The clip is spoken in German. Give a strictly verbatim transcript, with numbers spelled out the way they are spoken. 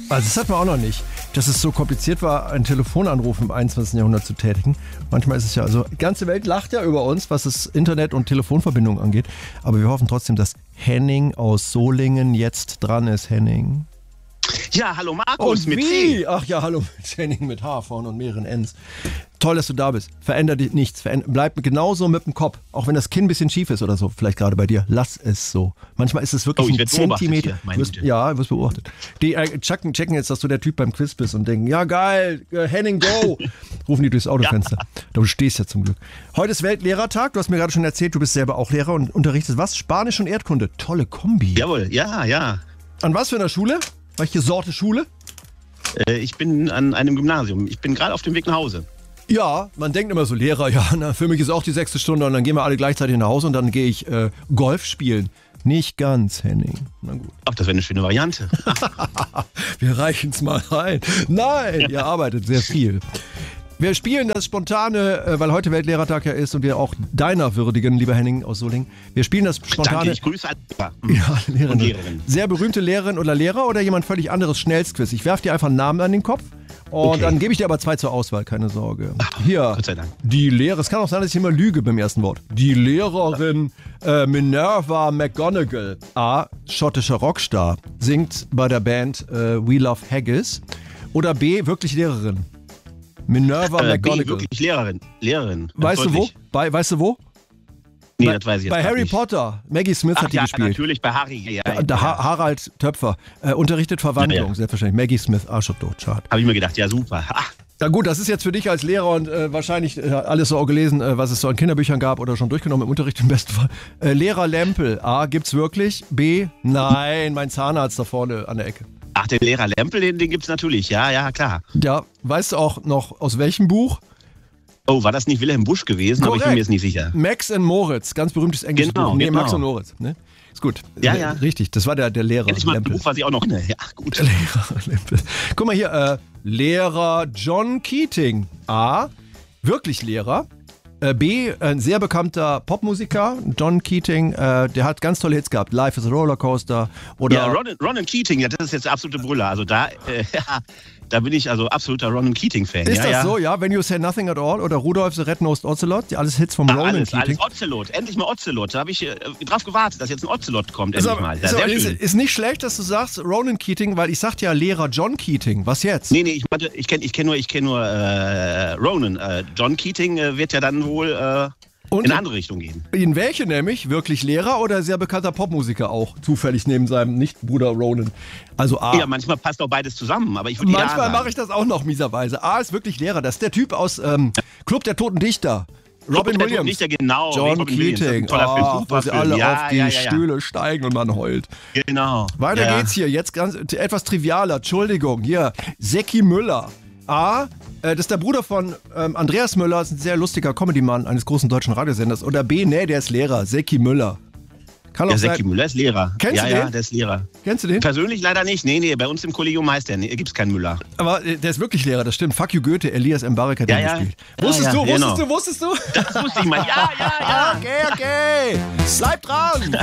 Also das hatten wir auch noch nicht, dass es so kompliziert war, einen Telefonanruf im einundzwanzigsten Jahrhundert zu tätigen. Manchmal ist es ja, also die ganze Welt lacht ja über uns, was das Internet und Telefonverbindungen angeht. Aber wir hoffen trotzdem, dass Henning aus Solingen jetzt dran ist. Henning. Ja, hallo Markus und mit wie? C. Ach ja, hallo Henning mit H vorne und mehreren Ns. Toll, dass du da bist. Veränder dich nichts. Veränder, bleib genauso mit dem Kopf. Auch wenn das Kinn ein bisschen schief ist oder so. Vielleicht gerade bei dir. Lass es so. Manchmal ist es wirklich oh, ich ein Zentimeter. Hier, wirst, ja, wirst beobachtet. Die äh, checken, checken jetzt, dass du der Typ beim Quiz bist und denken, ja geil, äh, Henning, go. Rufen die durchs Autofenster. Ja. Du stehst ja zum Glück. Heute ist Weltlehrertag. Du hast mir gerade schon erzählt, du bist selber auch Lehrer und unterrichtest was? Spanisch und Erdkunde. Tolle Kombi. Jawohl, ja, ja. An was für einer Schule? Welche Sorte Schule? Äh, ich bin an einem Gymnasium. Ich bin gerade auf dem Weg nach Hause. Ja, man denkt immer so, Lehrer, ja, na, für mich ist auch die sechste Stunde und dann gehen wir alle gleichzeitig nach Hause und dann gehe ich äh, Golf spielen. Nicht ganz, Henning. Na gut. Ach, das wäre eine schöne Variante. Wir reichen es mal rein. Nein, ihr arbeitet sehr viel. Wir spielen das Spontane, äh, weil heute Weltlehrertag ja ist und wir auch deiner würdigen, lieber Henning aus Solingen. Wir spielen das Spontane... Danke, ich grüße alle Lehrer ja, Lehrerin. und Lehrerinnen. Sehr berühmte Lehrerin oder Lehrer oder jemand völlig anderes Schnellstquiz. Ich werfe dir einfach einen Namen an den Kopf. Und okay. Dann gebe ich dir aber zwei zur Auswahl, keine Sorge. Hier, Gott sei Dank. Die Lehrerin, es kann auch sein, dass ich immer lüge beim ersten Wort. Die Lehrerin äh, Minerva McGonagall, A, schottischer Rockstar, singt bei der Band äh, We Love Haggis. Oder B, wirklich Lehrerin. Minerva äh, McGonagall. B, wirklich Lehrerin. Lehrerin. Weißt du wo? Bei, weißt du wo? Nee, bei, das weiß ich jetzt Bei Harry nicht. Potter. Maggie Smith Ach, hat die ja, gespielt. natürlich bei Harry. Ja, ja, der ha- Harald Töpfer. Äh, unterrichtet Verwandlung, ja, ja. Selbstverständlich. Maggie Smith, Arschotto, schade. Habe ich mir gedacht, ja super. Ach. Na gut, das ist jetzt für dich als Lehrer und äh, wahrscheinlich äh, alles so auch gelesen, äh, was es so an Kinderbüchern gab oder schon durchgenommen im Unterricht im besten Fall. Äh, Lehrer Lempel. A, gibt's wirklich? B, nein, mein Zahnarzt da vorne an der Ecke. Ach, den Lehrer Lempel, den, den gibt's natürlich. Ja, ja, klar. Ja, weißt du auch noch aus welchem Buch? Oh, war das nicht Wilhelm Busch gewesen? Korrekt. Aber ich bin mir jetzt nicht sicher. Max and Moritz, ganz berühmtes englisches genau, Buch. Nee, genau. Max und Moritz. Ne? Ist gut. Ja, ja. Richtig, das war der, der Lehrer. Endlich mal ein Lempel. Buch, was ich auch noch kenne. Ja, gut. Lehrer Lempel. Guck mal hier, äh, Lehrer John Keating. A, wirklich Lehrer. Äh, B, ein sehr bekannter Popmusiker, John Keating, äh, der hat ganz tolle Hits gehabt. Life is a Rollercoaster oder... Ja, Ronan, Ronan Keating, ja, das ist jetzt der absolute Brüller. Also da, äh, da bin ich also absoluter Ronan Keating-Fan. Ist ja, das ja. so, ja? When You Say Nothing at All oder Rudolph the Red-Nosed Ocelot, die alles Hits vom Ah, Ronan alles, Keating. alles Ocelot, endlich mal Ocelot. Da habe ich äh, drauf gewartet, dass jetzt ein Ocelot kommt, Ist, endlich aber, mal. Ja, ist, sehr aber, schön. ist, ist nicht schlecht, dass du sagst Ronan Keating, weil ich sagte ja Lehrer John Keating. Was jetzt? Nee, nee, ich meinte, ich kenne ich kenn nur, ich kenn nur äh, Ronan. Äh, John Keating äh, wird ja dann wohl... Äh, Und in eine andere Richtung gehen. In welche nämlich? Wirklich Lehrer oder sehr bekannter Popmusiker auch? Zufällig neben seinem Nicht-Bruder Ronan. Also A. Ja, manchmal passt auch beides zusammen, aber ich würde Manchmal mache ich das auch noch mieserweise. A ist wirklich Lehrer. Das ist der Typ aus ähm, Club der Toten Dichter. Robin Club Williams. Dichter, genau. John Robin Williams, Keating. toller Film, Ah, super wo sie Film. alle ja, auf die ja, ja, ja. Stühle steigen und man heult. Genau. Weiter ja. geht's hier. Jetzt ganz etwas trivialer. Entschuldigung. Hier. Secki Müller. A, äh, das ist der Bruder von ähm, Andreas Müller, ist ein sehr lustiger Comedy-Mann eines großen deutschen Radiosenders. Oder B, nee, der ist Lehrer, Secki Müller. Kann Ja, auch Secki sein. Müller ist Lehrer. Kennst ja, du ja, den? der ist Lehrer. Kennst du den? Persönlich leider nicht. Nee, nee, bei uns im Kollegium heißt der, nee, gibt's keinen Müller. Aber äh, der ist wirklich Lehrer, das stimmt. Fuck you Goethe, Elias Mbarek hat Ja, den ja. gespielt. Ja, Wusstest ja, du, wusstest genau. du, wusstest du? Das wusste ich mal. Ja, ja, ja. Okay, okay. Bleib dran.